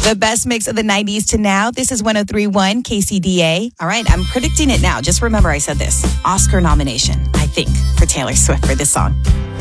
The best mix of the 90s to now. This is 103.1 KCDA. All right, I'm predicting it now. Just remember I said this. Oscar nomination, I think, for Taylor Swift for this song.